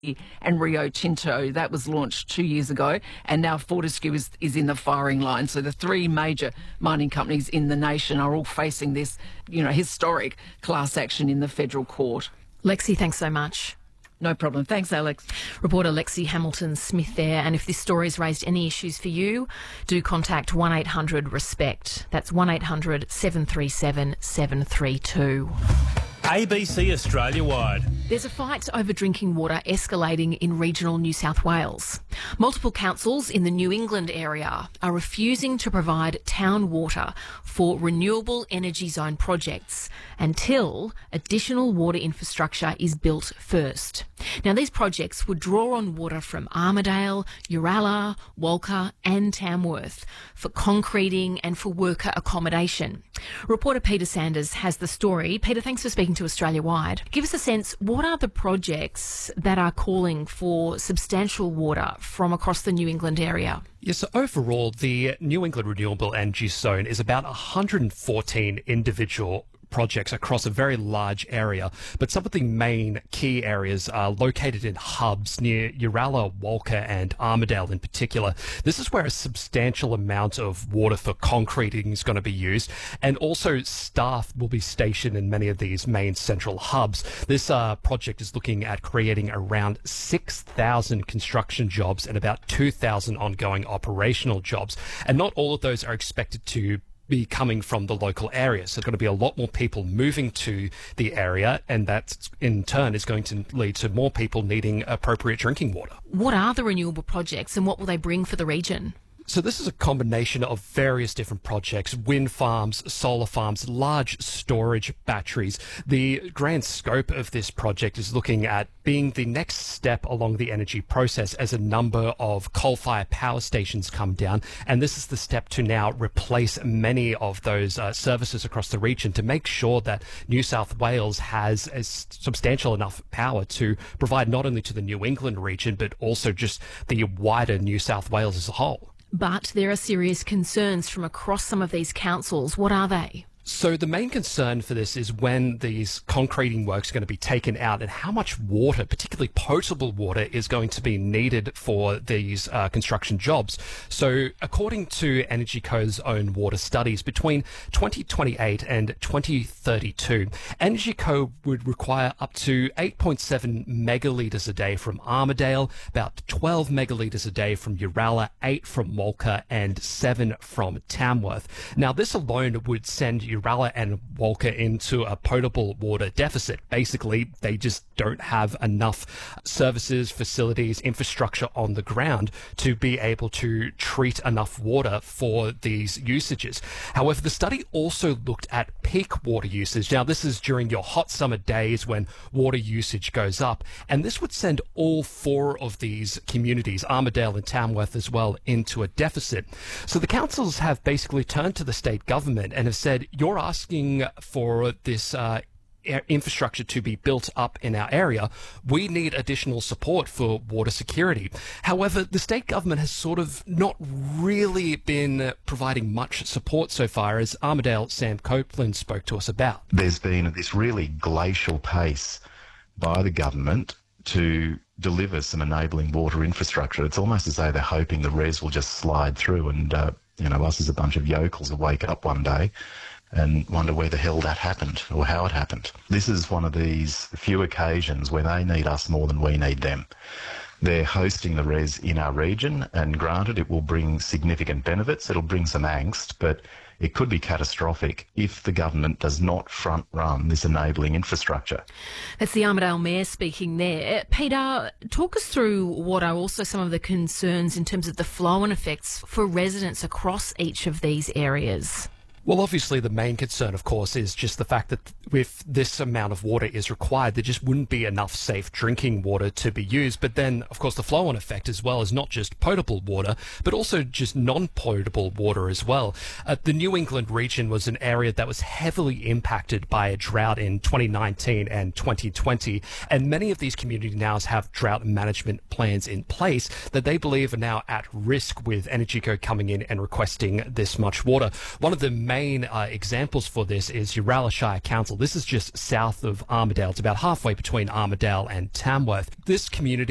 and Rio Tinto. That was launched 2 years ago, and now Fortescue is in the firing line. So the three major mining companies in the nation are all facing this, historic class action in the federal court. Lexi, thanks so much. No problem. Thanks, Alex. Reporter Lexi Hamilton-Smith there. And if this story has raised any issues for you, do contact 1800-RESPECT. That's 1800-737-732. ABC Australia-wide. There's a fight over drinking water escalating in regional New South Wales. Multiple councils in the New England area are refusing to provide town water for renewable energy zone projects until additional water infrastructure is built first. Now, these projects would draw on water from Armidale, Uralla, Walker and Tamworth for concreting and for worker accommodation. Reporter Peter Sanders has the story. Peter, thanks for speaking to Australia-wide. Give us a sense, what are the projects that are calling for substantial water from across the New England area? Yes, so overall, the New England Renewable Energy Zone is about 114 individual projects across a very large area, but some of the main key areas are located in hubs near Uralla, Walker and Armidale in particular. This is where a substantial amount of water for concreting is going to be used, and also staff will be stationed in many of these main central hubs. This project is looking at creating around 6,000 construction jobs and about 2,000 ongoing operational jobs, and not all of those are expected to be coming from the local area. So there's going to be a lot more people moving to the area, and that in turn is going to lead to more people needing appropriate drinking water. What are the renewable projects and what will they bring for the region? So this is a combination of various different projects: wind farms, solar farms, large storage batteries. The grand scope of this project is looking at being the next step along the energy process as a number of coal-fired power stations come down. And this is the step to now replace many of those services across the region to make sure that New South Wales has a substantial enough power to provide not only to the New England region, but also just the wider New South Wales as a whole. But there are serious concerns from across some of these councils. What are they? So the main concern for this is when these concreting works are going to be taken out and how much water, particularly potable water, is going to be needed for these construction jobs. So according to Energy Co's own water studies, between 2028 and 2032, Energy Co would require up to 8.7 megalitres a day from Armidale, about 12 megalitres a day from Uralla, 8 from Walker and 7 from Tamworth. Now this alone would send Uralla and Walker into a potable water deficit. Basically, they just don't have enough services, facilities, infrastructure on the ground to be able to treat enough water for these usages. However, the study also looked at peak water usage. Now, this is during your hot summer days when water usage goes up, and this would send all four of these communities, Armidale and Tamworth as well, into a deficit. So the councils have basically turned to the state government and have said, you're asking for this infrastructure to be built up in our area. We need additional support for water security. However, the state government has sort of not really been providing much support so far, as Armidale Sam Copeland spoke to us about. There's been this really glacial pace by the government to deliver some enabling water infrastructure. It's almost as though they're hoping the res will just slide through and, us as a bunch of yokels will wake up one day and wonder where the hell that happened or how it happened. This is one of these few occasions where they need us more than we need them. They're hosting the res in our region, and granted, it will bring significant benefits. It'll bring some angst, but it could be catastrophic if the government does not front-run this enabling infrastructure. That's the Armidale Mayor speaking there. Peter, talk us through what are also some of the concerns in terms of the flow-on effects for residents across each of these areas. Well, obviously, the main concern, of course, is just the fact that if this amount of water is required, there just wouldn't be enough safe drinking water to be used. But then, of course, the flow-on effect as well is not just potable water, but also just non-potable water as well. The New England region was an area that was heavily impacted by a drought in 2019 and 2020. And many of these communities now have drought management plans in place that they believe are now at risk with EnergyCo coming in and requesting this much water. One of the main examples for this is Uralla Shire Council. This is just south of Armidale. It's about halfway between Armidale and Tamworth. This community